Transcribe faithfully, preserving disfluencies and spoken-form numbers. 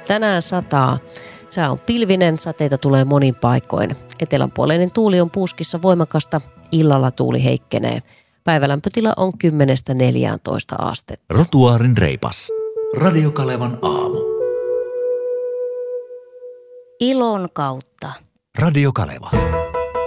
Tänään sataa. Sää on pilvinen, sateita tulee monin paikoin. Etelänpuoleinen tuuli on puuskissa voimakasta, illalla tuuli heikkenee. Päivälämpötila on kymmenestä neljääntoista astetta. Rotuaarin reipas. Radio Kalevan aamu. Ilon kautta. Radio Kaleva.